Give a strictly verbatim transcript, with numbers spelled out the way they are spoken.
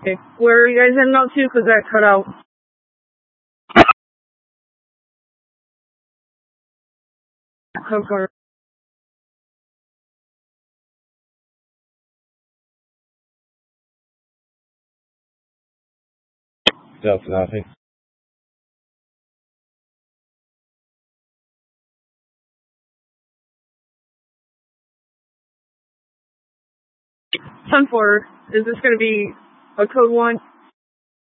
Okay. Where are you guys heading out to? Because that cut out. Okay. Delta nothing. ten four. Is this going to be a code one?